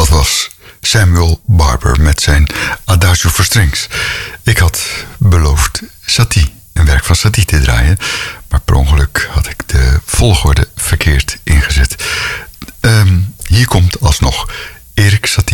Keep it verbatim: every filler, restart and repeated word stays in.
Dat was Samuel Barber met zijn Adagio for Strings. Ik had beloofd Satie, een werk van Satie te draaien, maar per ongeluk had ik de volgorde verkeerd ingezet. Um, hier komt alsnog Erik Satie.